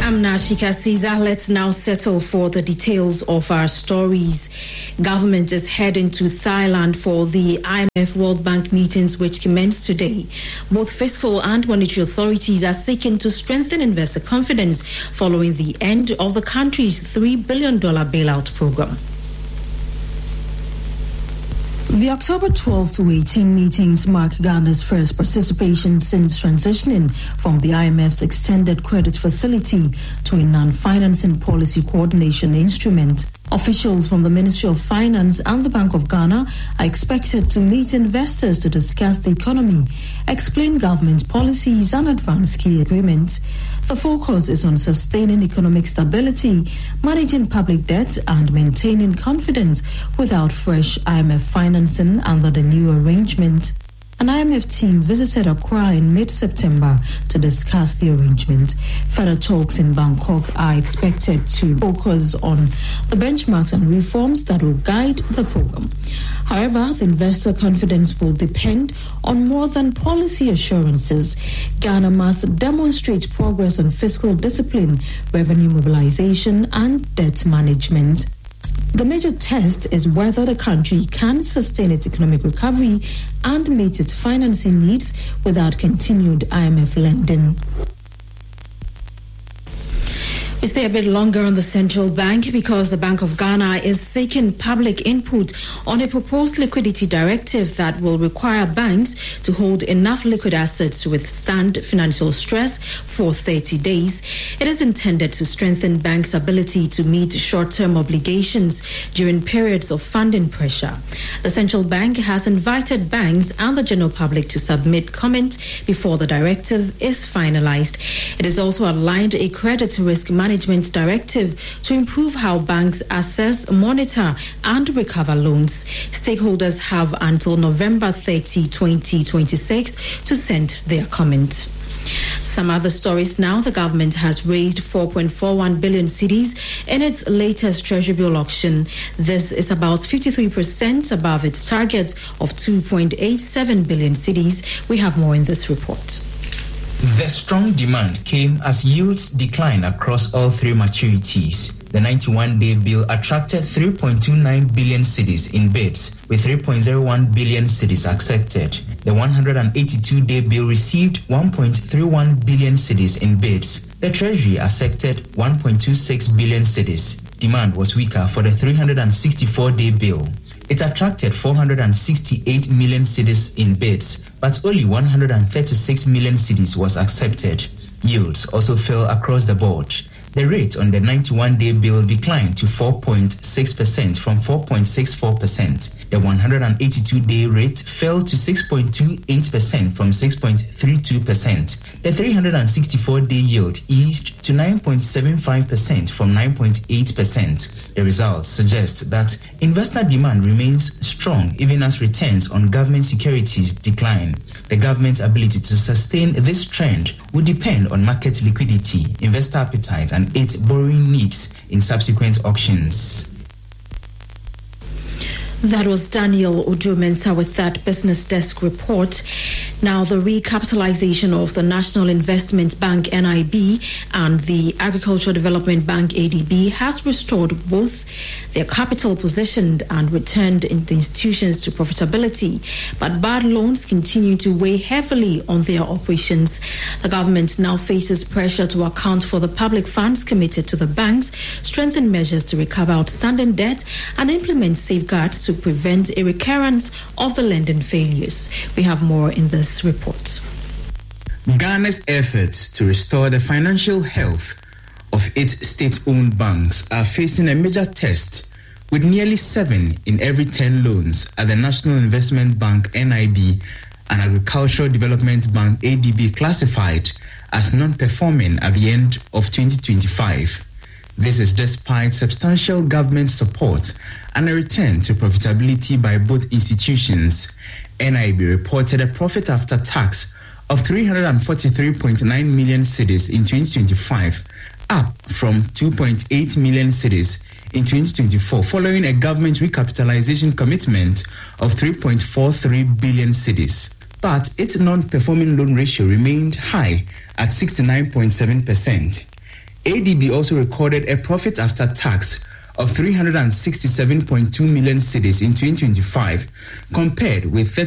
I'm Nashika Caesar. Let's now settle for the details of our stories. Government is heading to Thailand for the IMF World Bank meetings, which commence today. Both fiscal and monetary authorities are seeking to strengthen investor confidence following the end of the country's $3 billion bailout program. The October 12 to 18 meetings mark Ghana's first participation since transitioning from the IMF's extended credit facility to a non-financing policy coordination instrument. Officials from the Ministry of Finance and the Bank of Ghana are expected to meet investors to discuss the economy, explain government policies and advance key agreements. The focus is on sustaining economic stability, managing public debt and maintaining confidence without fresh IMF financing under the new arrangement. An IMF team visited Accra in mid-September to discuss the arrangement. Further talks in Bangkok are expected to focus on the benchmarks and reforms that will guide the program. However, the investor confidence will depend on more than policy assurances. Ghana must demonstrate progress on fiscal discipline, revenue mobilization, and debt management. The major test is whether the country can sustain its economic recovery and meet its financing needs without continued IMF lending. We stay a bit longer on the central bank because the Bank of Ghana is seeking public input on a proposed liquidity directive that will require banks to hold enough liquid assets to withstand financial stress for 30 days. It is intended to strengthen banks' ability to meet short-term obligations during periods of funding pressure. The central bank has invited banks and the general public to submit comment before the directive is finalized. It has also outlined a credit risk management directive to improve how banks assess, monitor, and recover loans. Stakeholders have until November 30, 2026 to send their comment. Some other stories now. The government has raised 4.41 billion cedis in its latest Treasury bill auction. This is about 53% above its target of 2.87 billion cedis. We have more in this report. The strong demand came as yields declined across all three maturities. The 91-day bill attracted 3.29 billion cedis in bids, with 3.01 billion cedis accepted. The 182-day bill received 1.31 billion cedis in bids. The Treasury accepted 1.26 billion cedis. Demand was weaker for the 364-day bill. It attracted 468 million cedis in bids, but only 136 million cedis was accepted. Yields also fell across the board. The rate on the 91-day bill declined to 4.6% from 4.64%. The 182-day rate fell to 6.28% from 6.32%. The 364-day yield eased to 9.75% from 9.8%. The results suggest that investor demand remains strong even as returns on government securities decline. The government's ability to sustain this trend will depend on market liquidity, investor appetite, and its borrowing needs in subsequent auctions. That was Daniel Ojo-Mensah with that Business Desk report. Now, the recapitalization of the National Investment Bank, NIB, and the Agricultural Development Bank, ADB, has restored both their capital position and returned the institutions to profitability. But bad loans continue to weigh heavily on their operations. The government now faces pressure to account for the public funds committed to the banks, strengthen measures to recover outstanding debt, and implement safeguards to prevent a recurrence of the lending failures. We have more in this report. Ghana's efforts to restore the financial health of its state-owned banks are facing a major test, with nearly 7 in every 10 loans at the National Investment Bank, NIB, and Agricultural Development Bank, ADB, classified as non-performing at the end of 2025. This is despite substantial government support and a return to profitability by both institutions. NIB reported a profit after tax of 343.9 million cedis in 2025, up from 2.8 million cedis in 2024, following a government recapitalization commitment of 3.43 billion cedis. But its non-performing loan ratio remained high at 69.7%. ADB also recorded a profit after tax of 367.2 million cedis in 2025, compared with